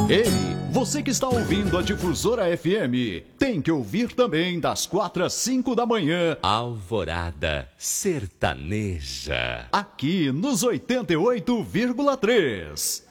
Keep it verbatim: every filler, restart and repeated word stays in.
Ei, você que está ouvindo a Difusora F M, tem que ouvir também das quatro às cinco da manhã. Alvorada Sertaneja. Aqui nos oitenta e oito vírgula três.